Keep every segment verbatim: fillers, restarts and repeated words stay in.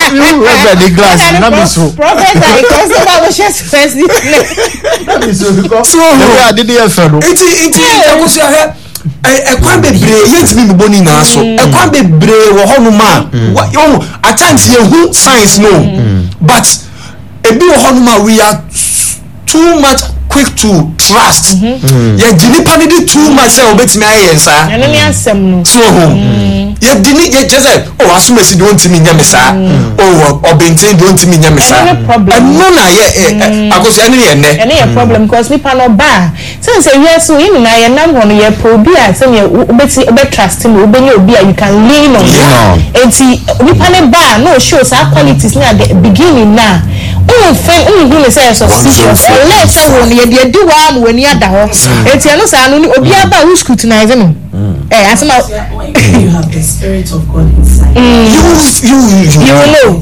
You over the glass. Not be so. Professor, because I was just first. Not be so because so I didn't hear fellow. It it I was here. I can't be brave. Yet me boni na so. I can't be brave. Wo hono ma. Yo, at times you who science no, but a bit of hono we are too much quick to trust. Yeah, didn't panic too much. Say obet me ayensa. And any ansem no. So yeah, didn't yeah just say oh assume si don't me nyamesa. Oh obenten don't me nyamesa. And no na yeah because any ene. Any a problem because me pan oba. Since say yes so you na ye nam hono ye probia say me obeti obet trust me obenya obi you can lean on. Enti me pan ba no show sa qualities na the beginning na. Oh, friend, oh, who is suspicious? Let's say when you do one when you are down. It's no sign only Obiaba who scrutinize him. Eh, as you have the spirit of God inside. You, you, you know.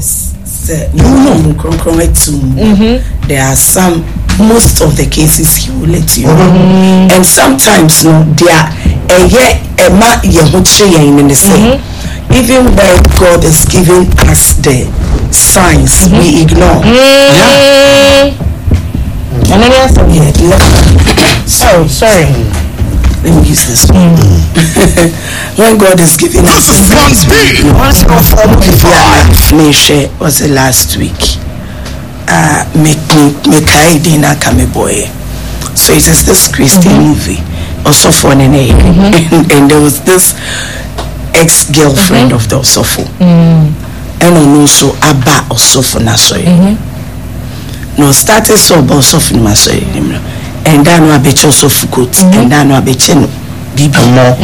You know, there are some, most of the cases he will let you know. And sometimes, no, they are a year, a ma, in the same. Even when God is giving us the signs, mm-hmm. we ignore. Mm-hmm. Yeah. And then yes, yeah. Oh, sorry. Let me use this one. Mm-hmm. When God is giving us the signs, once go forward with your was the last week. Uh, make me make dinner come boy. So it is this Christian mm-hmm. movie, also for an A, and, and there was this ex-girlfriend mm-hmm. of the Osofo. Mm. And also Abba Osofo Nasoy. Mm-hmm. No started so about Osofo Nasoy. And then I bet Osofo Goat. And then I bet you Bibi.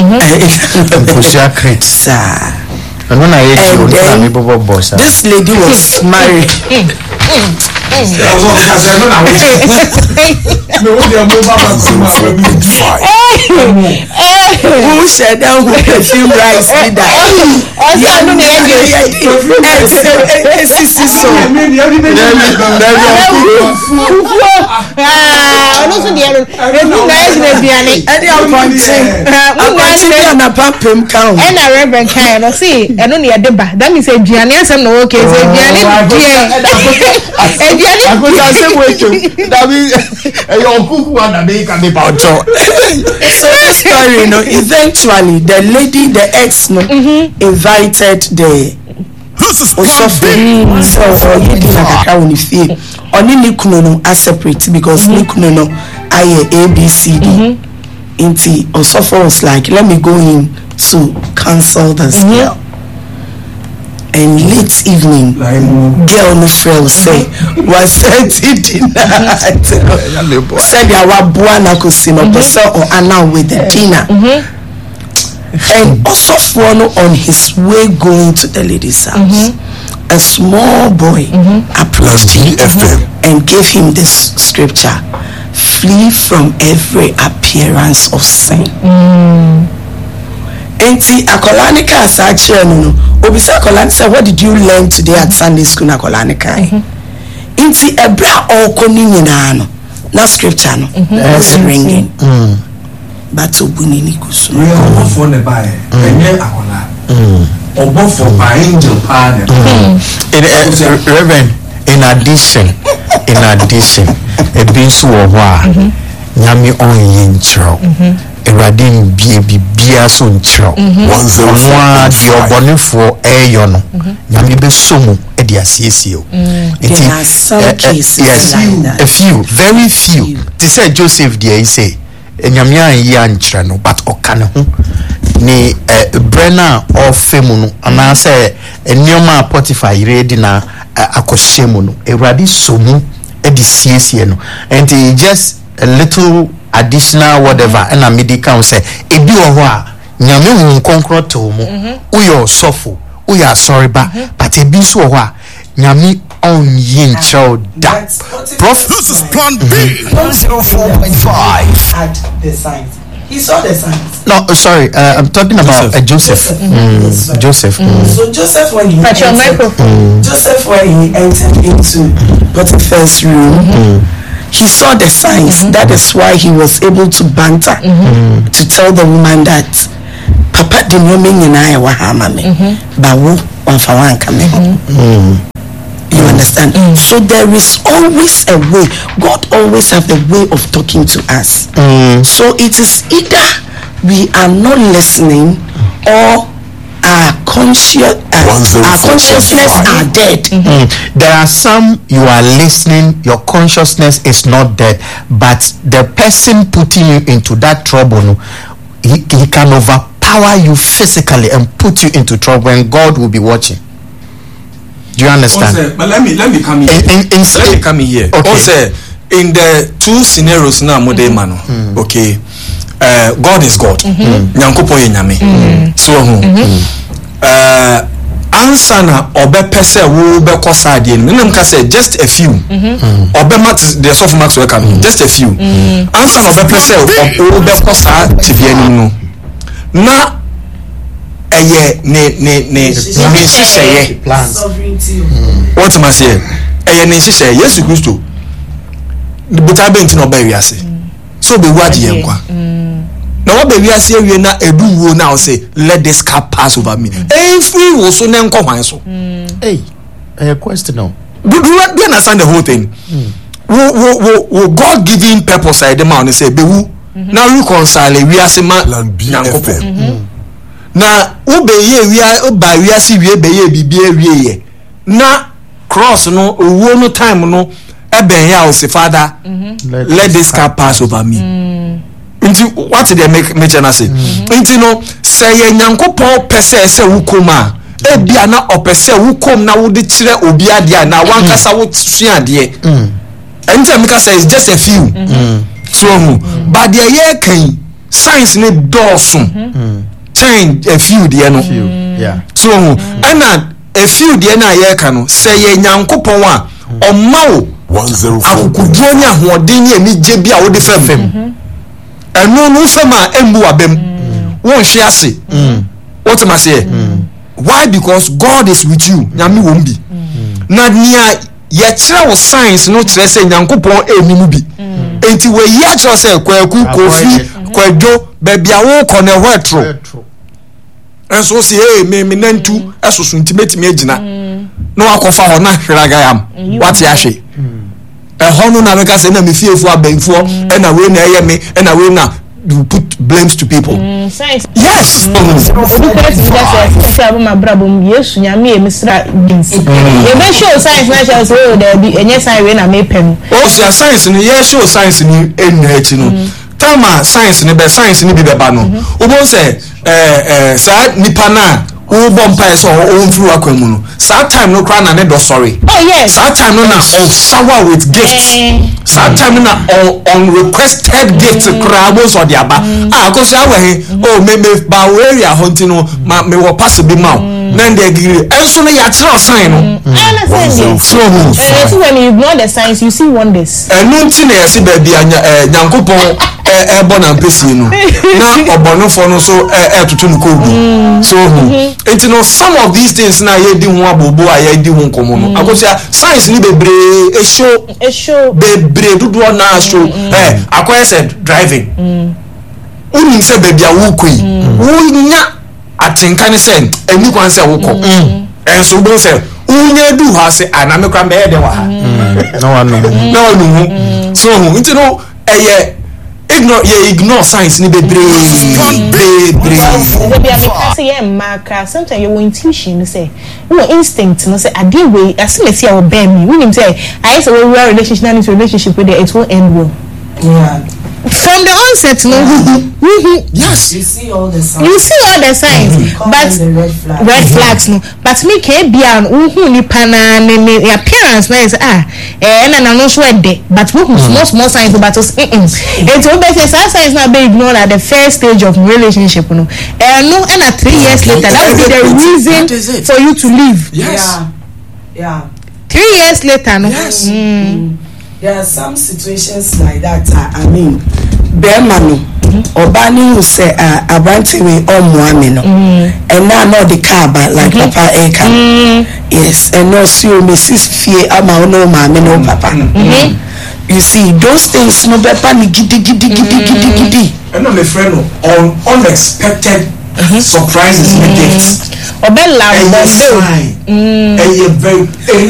Sir. And when I ate you, this lady was married. Who said that who perfume rice did that? Yeah, no, so the story, you know, eventually the lady, the ex, no, mm-hmm. invited the Osofo. So you didn't have a when you feel only Nikuno are separate because Nikuno I A B C D. Inti Osofo was like, let me go in to cancel this mm-hmm. girl. And late evening, girl no friend say was said dinner. Said ya wa buana kusino pesa or ana with the dinner. And also follow on his way going to the lady's house. A small boy approached him and gave him this scripture: flee from every appearance of sin. Enti akolanika asache no obisa akolanika, what did you learn today at Sunday school akolanika? Enti ebra okoni nyina no na scripture no was ringing. But obuni ni kusu we obo for the buy enye akola obo for by angel pa in Reverend, in addition in addition e bin so wo a nyame on yintro Eradin bie bibia so nchiro wonze nwa di obonefo eyo no nyame be somu e di asiesie o yes a few very few to say Joseph dia he say nyame an ya nchira no but okane ho ni Brenna of femu no ana say enioma Potiphar ready na akoshemu no eradi somu e di siesie no and just a little additional whatever and a medical say e bi wo ho a nyame hu nkonkro to mu uyo sofo uya sorry ba but e bi so ho a nyame on yin child that prof this is plan B one oh four point five had the signs. He saw the signs. No, uh, sorry, uh, I'm talking about Joseph. Uh, Joseph. Mm. Joseph. Mm. So Joseph, when he entered, mm. Joseph, when he entered into Potiphar's room, mm. he saw the signs. Mm-hmm. That is why he was able to banter mm-hmm. to tell the woman that Papa didn't know me and I were hammer me, but who on for one coming. understand? Mm. So there is always a way. God always have a way of talking to us. Mm. So it is either we are not listening or our conscious uh, our consciousness are dead. Mm-hmm. There are some you are listening, your consciousness is not dead, but the person putting you into that trouble, no, he, he can overpower you physically and put you into trouble, and God will be watching. Do you understand? Also, but let me let me come here. In, in, in, let me come here. Okay. Also, in the two scenarios now, mm-hmm. mano, mm-hmm. okay, uh, God is God. Nyankopo ye nyame. So, uh, answer na obe pese wo be kosa ade ni. Nna mka say just a few. Obe mat the soft max we come. Just a few. Answer na obe pese wo be kosa tibia ni no. Na eye ne ne ne ne shiseye what am I say eye ne shiseye Yesu Kristo buta benti no ba wiase so be wadi yenkwa na wo be wiase awie na eduwo na o say let this car pass over me every wo so ne nko hwan so hey a question no do you understand the whole thing wo wo wo God giving purpose I the man say be who now reconcile wiase ma Nyankopon na obeye wia oba wia si wie beye bibia wie ye na cross no owo no time no eben ya o se father let, let this car pass over me nti what did they make me chana say nti no say ye Nyankopon pese se wukoma e bia na opese wukom na wo de kire obi ade na wankasa wo sua ade nti amika say it's just a few so but there ye kan science ne dawson change a few there no yeah so and a few there na ye ka no say ye Nyankopon a omma wo one zero four akukudwo nya hoden ye mi je bia wo de fam eno no fam a embu abem wo hwe ase what am I say why? Because God is with you nyame wo mbi na nia ye kire wo science no kire say Nyankopon enimu bi enti we ye kire say kwaku kofi kwadwo bebia wo kɔ na hwetro enso si eh me me nantu esoso ntimetimi agina no akɔfa hɔ na hweraga yam wate ahwe eh hono na meka say na me fiefo abenfo e na we na eye me e na we na you put blames to people mm, science. Yes my brother yesu nyame e misra jeans e be show science na show say there be enye science we na me pem o so science ni ye show science ni enu achi no tama science ni be science ni bi be ba no obo say eh eh sa nipa na wo bompa so o mfiri akwamu no sa time no kra na ne do sorry oh yes sa time no na on shower with gifts sa time na on, on requested gifts kra bo so dia ba ah ko so awe oh me me ba area hunting no ma me wo pass bi ma na ndi agiri enso no ya kira sign no I understand so uh, so when you ignore the science you see wonders enu nti na yesi ba bia Nyankopon e e bona mpesi no na obonofo no so e tutu no ko bi so enti no some of these things na ye di ho abobo a ye di ho nkomo no akosia science ni bebre e show e show bebre dudu na show eh akoya said driving uni se bebia wo koi wo nya atenka ne se eni kwan se wo ko enso bo se unya du ha se aname kwan be de wa ha no one no no so enti no eye ignore ye ignore science ni bebre bebre be because ye maka sometimes your intuition say your instinct no say ade way asemesi a wo ben me we say I say we are relationship and relationship with it will end well yeah from the onset no yes you see all the signs you see all the signs but the red flags red flags no but me ke bia unhu ni pana ne appearance na is ah eh na na no so ede but we small small signs but us eh it will be say signs na be ignored at the first stage of relationship no eh no and at three years later that will be the reason for you to leave yes yeah three years later no yes mm. There are some situations like that I, I mean Bermano Obani who say uh Abranti we all Muamino and now not the car but like mm-hmm. Papa Eka mm. yes and also Missus Fie ama no mama no papa mm-hmm. You see those things no bepa ni gidi gidi gidi gidi gidi and my friend on unexpected surprises and gifts Obella Bombay eh very eh